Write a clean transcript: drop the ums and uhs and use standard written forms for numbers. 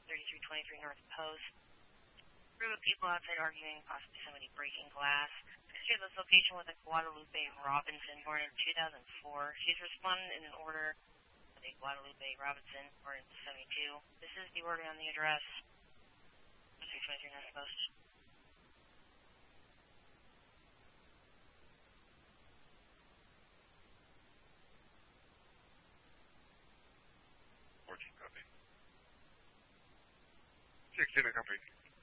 3323 North Post. Group of people outside arguing, possibly somebody breaking glass. She has this location with a Guadalupe Robinson, born in 2004. She's responded in an order with a Guadalupe Robinson, born in 72. This is the order on the address. 3323 North Post. Copy. 16 copy.